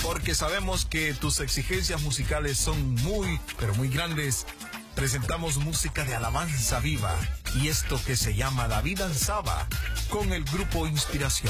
porque sabemos que tus exigencias musicales son muy, pero muy grandes. Presentamos música de alabanza viva y esto que se llama David Alzaba con el grupo Inspiración.